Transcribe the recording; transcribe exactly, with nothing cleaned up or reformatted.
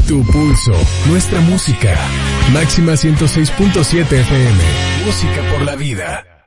Tu pulso, nuestra música. Máxima ciento seis punto siete F M. Música por la vida.